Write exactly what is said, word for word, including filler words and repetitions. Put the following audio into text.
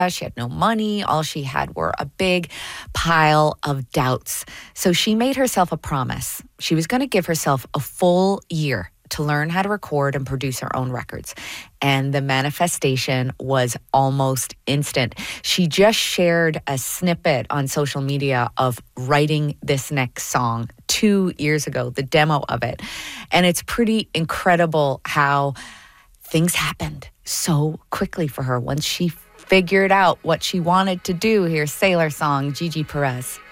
She had no money. All she had were a big pile of doubts. So she made herself a promise. She was going to give herself a full year to learn how to record and produce her own records. And the manifestation was almost instant. She just shared a snippet on social media of writing this next song two years ago, the demo of it. And it's pretty incredible how things happened so quickly for her once she figured out what she wanted to do. Here's Sailor Song, Gigi Perez.